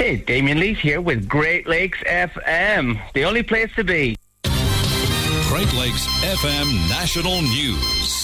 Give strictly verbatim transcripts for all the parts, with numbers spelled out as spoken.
Hey, Damien Lees here with Great Lakes F M, the only place to be. Great Lakes F M National News.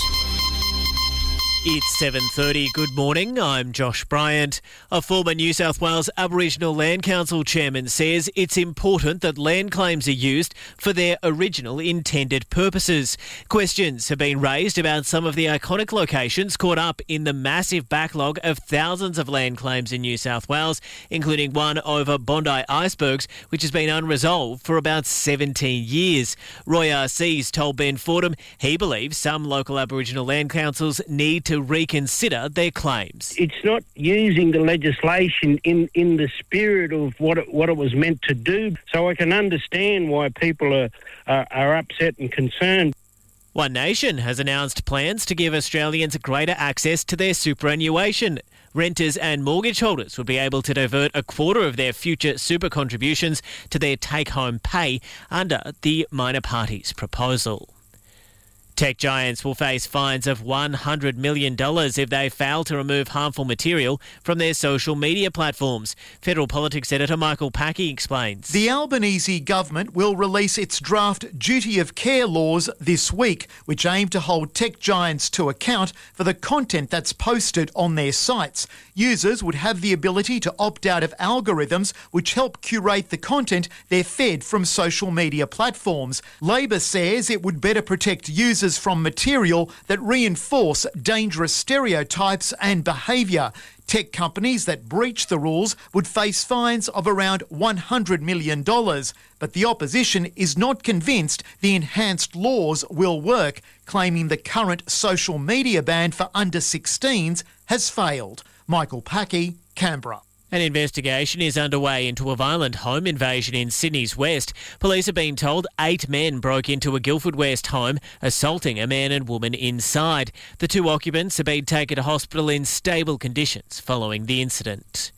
It's seven thirty. Good morning. I'm Josh Bryant. A former New South Wales Aboriginal Land Council chairman says it's important that land claims are used for their original intended purposes. Questions have been raised about some of the iconic locations caught up in the massive backlog of thousands of land claims in New South Wales, including one over Bondi icebergs, which has been unresolved for about seventeen years. Roy R C's told Ben Fordham he believes some local Aboriginal land councils need to to reconsider their claims. It's not using the legislation in, in the spirit of what it, what it was meant to do. So I can understand why people are, are, are upset and concerned. One Nation has announced plans to give Australians greater access to their superannuation. Renters and mortgage holders will be able to divert a quarter of their future super contributions to their take-home pay under the minor party's proposal. Tech giants will face fines of one hundred million dollars if they fail to remove harmful material from their social media platforms. Federal Politics Editor Michael Packey explains. The Albanese government will release its draft duty of care laws this week, which aim to hold tech giants to account for the content that's posted on their sites. Users would have the ability to opt out of algorithms which help curate the content they're fed from social media platforms. Labor says it would better protect users from material that reinforce dangerous stereotypes and behaviour. Tech companies that breach the rules would face fines of around one hundred million dollars. But the opposition is not convinced the enhanced laws will work, claiming the current social media ban for under sixteens has failed. Michael Packey, Canberra. An investigation is underway into a violent home invasion in Sydney's West. Police have been told eight men broke into a Guildford West home, assaulting a man and woman inside. The two occupants have been taken to hospital in stable conditions following the incident.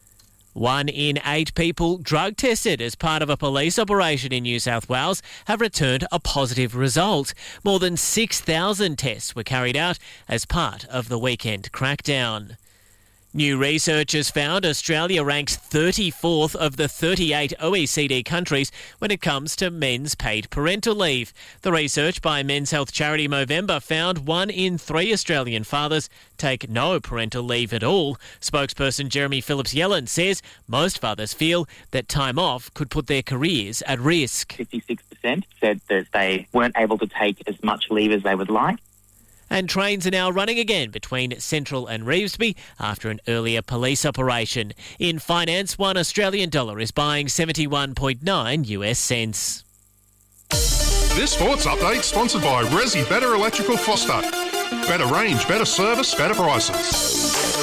One in eight people drug tested as part of a police operation in New South Wales have returned a positive result. More than six thousand tests were carried out as part of the weekend crackdown. New research has found Australia ranks thirty-fourth of the thirty-eight O E C D countries when it comes to men's paid parental leave. The research by men's health charity Movember found one in three Australian fathers take no parental leave at all. Spokesperson Jeremy Phillips-Yellen says most fathers feel that time off could put their careers at risk. fifty-six percent said that they weren't able to take as much leave as they would like. And trains are now running again between Central and Revesby after an earlier police operation. In finance, one Australian dollar is buying seventy-one point nine U S cents. This sports update sponsored by Resi Better Electrical Foster. Better range, better service, better prices.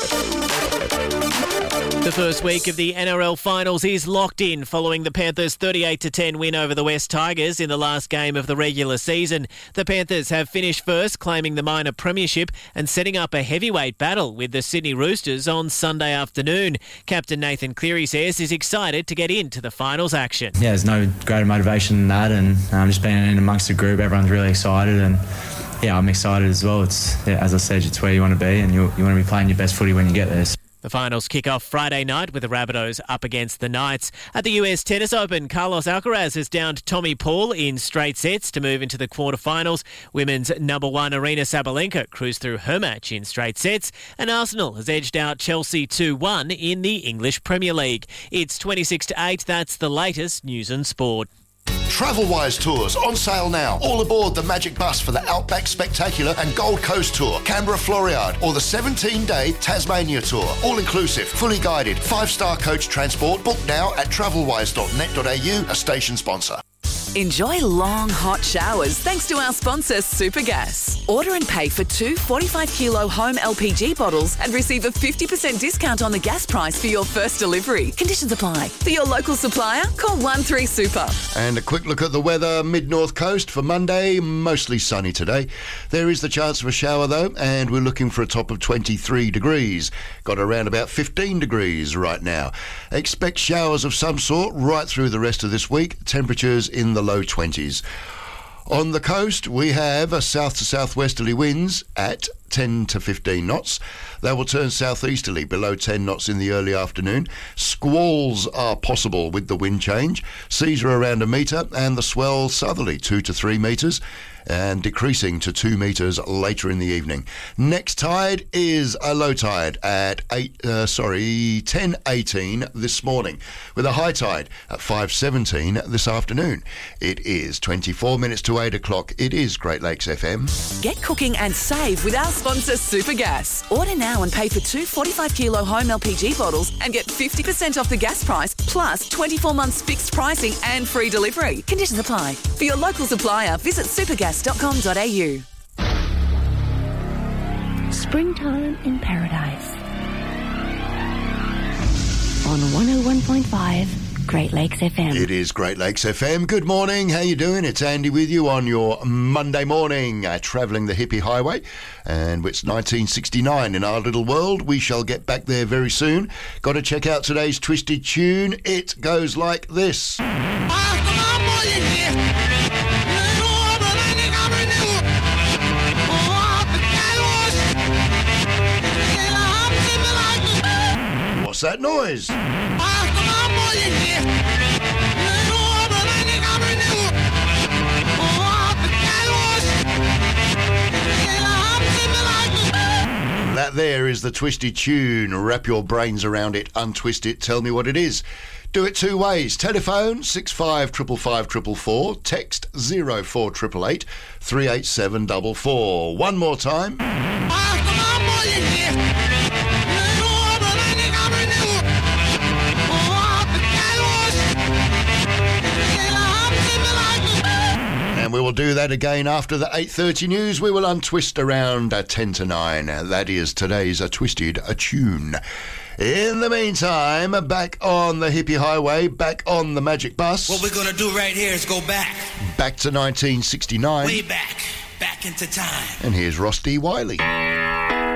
The first week of the N R L Finals is locked in following the Panthers' thirty-eight to ten win over the West Tigers in the last game of the regular season. The Panthers have finished first, claiming the minor premiership and setting up a heavyweight battle with the Sydney Roosters on Sunday afternoon. Captain Nathan Cleary says he's excited to get into the finals action. Yeah, there's no greater motivation than that, and um, just being in amongst the group, everyone's really excited, and yeah, I'm excited as well. It's yeah, as I said, it's where you want to be, and you, you want to be playing your best footy when you get there. The finals kick off Friday night with the Rabbitohs up against the Knights. At the U S Tennis Open, Carlos Alcaraz has downed Tommy Paul in straight sets to move into the quarterfinals. Women's number one Aryna Sabalenka cruised through her match in straight sets, and Arsenal has edged out Chelsea two one in the English Premier League. It's twenty-six to eight. That's the latest news and sport. Travelwise Tours on sale now. All aboard the Magic Bus for the Outback Spectacular and Gold Coast Tour, Canberra Floriade, or the seventeen-day Tasmania Tour. All inclusive, fully guided, five-star coach transport. Book now at travelwise dot net dot a u, a station sponsor. Enjoy long, hot showers thanks to our sponsor, Supergas. Order and pay for two forty-five kilo home L P G bottles and receive a fifty percent discount on the gas price for your first delivery. Conditions apply. For your local supplier, call one three super. And a quick look at the weather, mid-north coast for Monday, mostly sunny today. There is the chance of a shower though, and we're looking for a top of twenty-three degrees. Got around about fifteen degrees right now. Expect showers of some sort right through the rest of this week. Temperatures in the low twenties. On the coast, we have a south to southwesterly winds at ten to fifteen knots. They will turn southeasterly below ten knots in the early afternoon. Squalls are possible with the wind change. Seas are around a metre and the swell southerly two to three metres, and decreasing to two metres later in the evening. Next tide is a low tide at eight, uh, sorry, ten eighteen this morning, with a high tide at five seventeen this afternoon. It is twenty-four minutes to eight o'clock. It is Great Lakes F M. Get cooking and save with our sponsor Supergas. Order now and pay for two forty-five kilo home L P G bottles and get fifty percent off the gas price, plus twenty-four months fixed pricing and free delivery. Conditions apply. For your local supplier, visit supergas dot com dot a u. Springtime in Paradise. On one oh one point five Great Lakes F M. It is Great Lakes F M. Good morning. How you doing? It's Andy with you on your Monday morning, uh, travelling the hippie highway. And it's nineteen sixty-nine in our little world. We shall get back there very soon. Got to check out today's twisted tune. It goes like this. What's that noise? That there is the twisted tune. Wrap your brains around it, untwist it, tell me what it is. Do it two ways. Telephone six five five five four four four, text zero four eight eight eight three eight seven four four. One more time. And we will do that again after the eight thirty news. We will untwist around uh, ten to nine. That is today's uh, Twisted a Tune. In the meantime, back on the hippie highway, back on the magic bus. What we're going to do right here is go back. Back to nineteen sixty-nine. Way back. Back into time. And here's Ross D. Wiley.